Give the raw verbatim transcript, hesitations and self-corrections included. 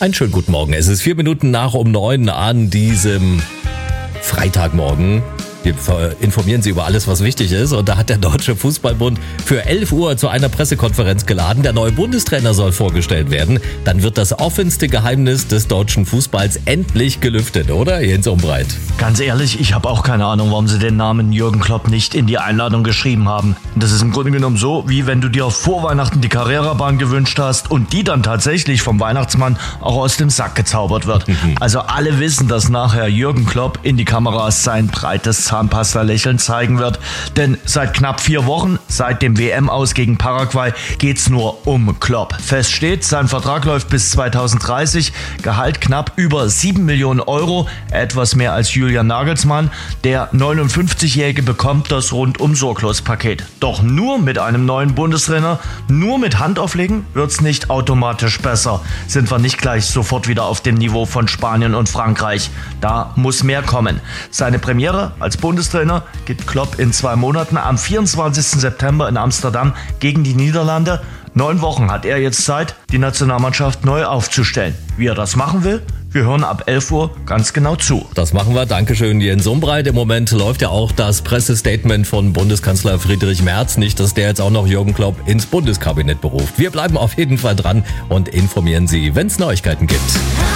Einen schönen guten Morgen. Es ist vier Minuten nach um neun an diesem Freitagmorgen. Wir informieren Sie über alles, was wichtig ist. Und da hat der Deutsche Fußballbund für elf Uhr zu einer Pressekonferenz geladen. Der neue Bundestrainer soll vorgestellt werden. Dann wird das offenste Geheimnis des deutschen Fußballs endlich gelüftet, oder, Jens Umbreit? Ganz ehrlich, ich habe auch keine Ahnung, warum sie den Namen Jürgen Klopp nicht in die Einladung geschrieben haben. Das ist im Grunde genommen so, wie wenn du dir vor Weihnachten die Carrera-Bahn gewünscht hast und die dann tatsächlich vom Weihnachtsmann auch aus dem Sack gezaubert wird. Mhm. Also alle wissen, dass nachher Jürgen Klopp in die Kameras sein breites Zahnpasta-Lächeln zeigen wird. Denn seit knapp vier Wochen, seit dem W M-Aus gegen Paraguay, geht's nur um Klopp. Fest steht, sein Vertrag läuft bis zweitausenddreißig, Gehalt knapp über sieben Millionen Euro, etwas mehr als Julian Nagelsmann. Der neunundfünfzigjährige bekommt das Rundum-Sorglos-Paket. Doch nur mit einem neuen Bundestrainer, nur mit Handauflegen wird's nicht automatisch besser. Sind wir nicht gleich sofort wieder auf dem Niveau von Spanien und Frankreich. Da muss mehr kommen. Seine Premiere als Bundestrainer gibt Klopp in zwei Monaten am vierundzwanzigsten September in Amsterdam gegen die Niederlande. Neun Wochen hat er jetzt Zeit, die Nationalmannschaft neu aufzustellen. Wie er das machen will? Wir hören ab elf Uhr ganz genau zu. Das machen wir. Dankeschön, Jens Umbreit. Im Moment läuft ja auch das Pressestatement von Bundeskanzler Friedrich Merz. Nicht, dass der jetzt auch noch Jürgen Klopp ins Bundeskabinett beruft. Wir bleiben auf jeden Fall dran und informieren Sie, wenn es Neuigkeiten gibt.